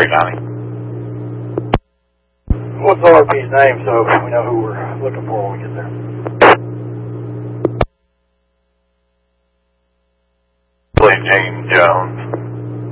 Gary County. What's RP's name so we know who we're looking for when we get there? James Jones.